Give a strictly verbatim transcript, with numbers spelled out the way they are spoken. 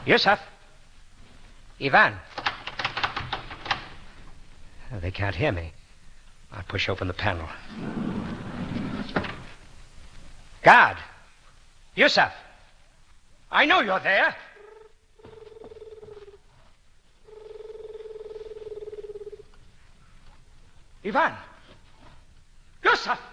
Yusuf. Ivan. Oh, they can't hear me. I'll push open the panel. Guard. Yusuf. I know you're there. Ivan. Yusuf.